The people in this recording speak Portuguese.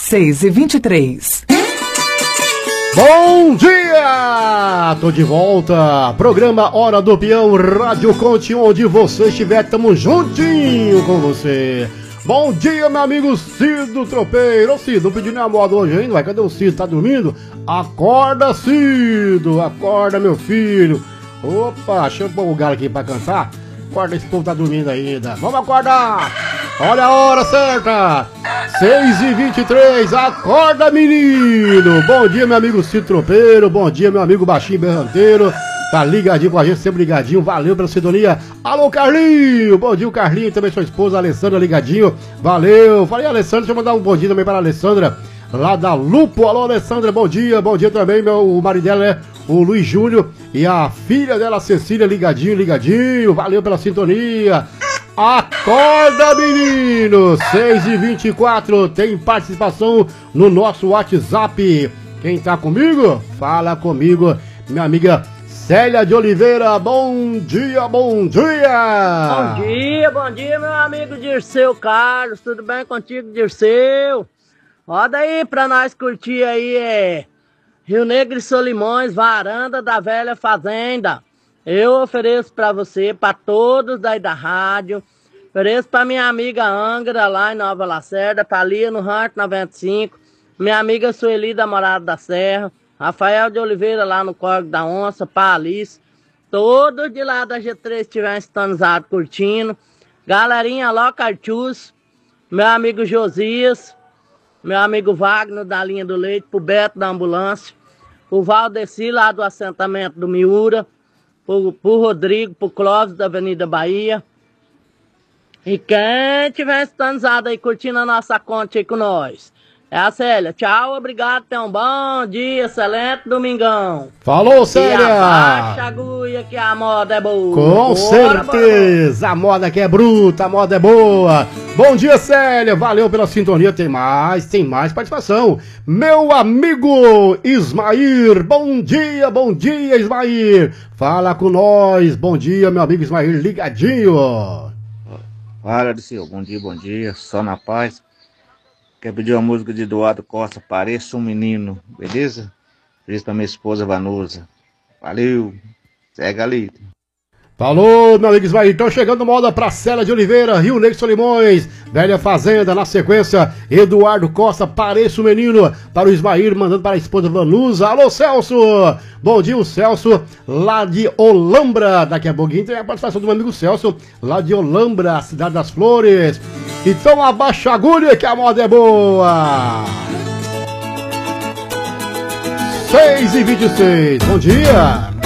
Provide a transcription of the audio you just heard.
6h23. Bom dia! Tô de volta. Programa Hora do Peão, Rádio Conte, onde você estiver, tamo juntinho com você. Bom dia, meu amigo Cido Tropeiro. Ô Cido, não pediu nem a moda hoje ainda, vai? Cadê o Cido? Tá dormindo? Acorda, Cido! Acorda, meu filho. Opa, deixa eu pôr o galo aqui pra cantar. Acorda, esse povo tá dormindo ainda. Vamos acordar! Olha a hora certa! 6h23, acorda, menino! Bom dia, meu amigo Cido Tropeiro. Bom dia, meu amigo Baixinho Berranteiro. Tá ligadinho com a gente, sempre ligadinho. Valeu pela sintonia. Alô, Carlinho! Bom dia, o Carlinho, também sua esposa, a Alessandra, ligadinho. Valeu! Falei, Alessandra, deixa eu mandar um bom dia também para a Alessandra, lá da Lupo. Alô, Alessandra, bom dia também, o marido dela, né? O Luiz Júnior e a filha dela, a Cecília, ligadinho. Valeu pela sintonia. Acorda, menino! 6h24, tem participação no nosso WhatsApp. Quem tá comigo? Fala comigo, minha amiga Célia de Oliveira. Bom dia, bom dia! Bom dia, meu amigo Dirceu Carlos. Tudo bem contigo, Dirceu? Roda aí pra nós curtir aí, Rio Negro e Solimões, Varanda da Velha Fazenda. Eu ofereço pra você, pra todos daí da rádio. Ofereço pra minha amiga Angra, lá em Nova Lacerda, pra Lia no Rancho 95. Minha amiga Sueli da Morada da Serra. Rafael de Oliveira lá no Córrego da Onça, pra Alice. Todos de lá da G3 estiverem sintonizados, curtindo. Galerinha Locartus, meu amigo Josias, meu amigo Wagner da Linha do Leite, pro Beto da Ambulância, o Valdeci lá do assentamento do Miura, pro Rodrigo, pro Clóvis da Avenida Bahia. E quem tiver sintonizado aí, curtindo a nossa conta aí com nós. É a Célia. Tchau, obrigado, tenha um bom dia, excelente domingão. Falou, Célia! E abaixa a agulha que a moda é boa. Com certeza, a moda aqui é bruta, a moda é boa. Bom dia, Célia, valeu pela sintonia, tem mais participação. Meu amigo Ismair, bom dia, Ismair. Fala com nós, bom dia, meu amigo Ismair, ligadinho. Fala, Dirceu, bom dia, só na paz. Quer pedir uma música de Eduardo Costa, Pareça um Menino, beleza? Feliz pra minha esposa Vanusa. Valeu, segue ali. Falou, meu amigo Ismael. Então chegando moda pra Célia de Oliveira, Rio Negro Solimões, Velha Fazenda, na sequência, Eduardo Costa, Pareça um Menino, para o Ismael, mandando para a esposa Vanusa. Alô, Celso! Bom dia, o Celso, lá de Olambra. Daqui a pouquinho tem a participação do meu amigo Celso, lá de Olambra, cidade das flores. Então abaixa a agulha que a moda é boa. 6h26, bom dia.